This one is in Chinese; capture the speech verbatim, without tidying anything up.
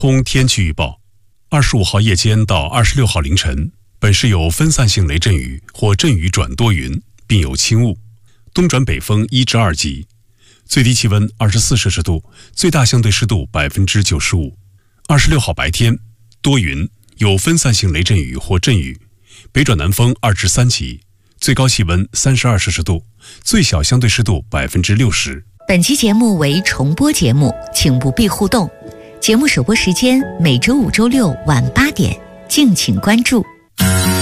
通天气预报，二十五号夜间到二十六号凌晨，本市有分散性雷阵雨或阵雨转多云，并有轻雾，东转北风一至二级，最低气温二十四摄氏度，最大相对湿度百分之九十五。二十六号白天多云，有分散性雷阵雨或阵雨，北转南风二至三级，最高气温三十二摄氏度，最小相对湿度百分之六十。 本期节目为重播节目，请不必互动。节目首播时间每周五、周六晚八点，敬请关注。